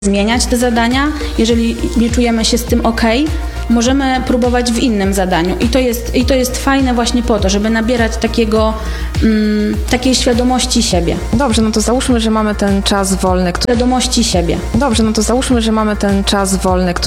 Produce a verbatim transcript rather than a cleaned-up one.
zmieniać te zadania. Jeżeli nie czujemy się z tym ok, możemy próbować w innym zadaniu. I to jest, i to jest fajne właśnie po to, żeby nabierać takiego, mm, takiej świadomości siebie. Dobrze, no to załóżmy, że mamy ten czas wolny. Który... Świadomości siebie. Dobrze, no to załóżmy, że mamy ten czas wolny, który